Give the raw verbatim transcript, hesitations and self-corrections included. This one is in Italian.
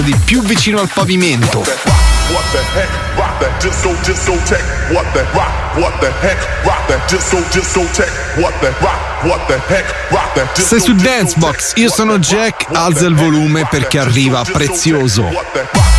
di più vicino al pavimento. What the heck, rock that disco, disco tech. What the rock, what the heck, rock that disco, disco tech. What the rock, what the heck, rock that disco. Sei su Dancebox, io sono Jack, alza il volume perché arriva Prezioso. What the rock,